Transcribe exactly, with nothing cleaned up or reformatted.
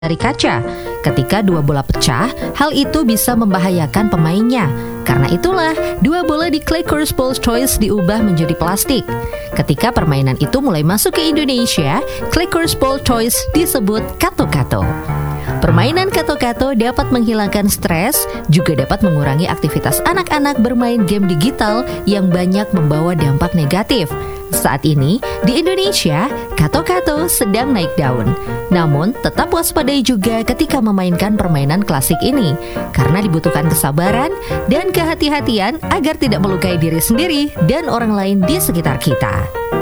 dari kaca. Ketika dua bola pecah, hal itu bisa membahayakan pemainnya. Karena itulah, dua bola di Clickers Ball Toys diubah menjadi plastik. Ketika permainan itu mulai masuk ke Indonesia, Clickers Ball Toys disebut kato-kato. Permainan kato-kato dapat menghilangkan stres, juga dapat mengurangi aktivitas anak-anak bermain game digital yang banyak membawa dampak negatif. Saat ini, di Indonesia, kato-kato sedang naik daun. Namun, tetap waspadai juga ketika memainkan permainan klasik ini, karena dibutuhkan kesabaran dan kehati-hatian agar tidak melukai diri sendiri dan orang lain di sekitar kita.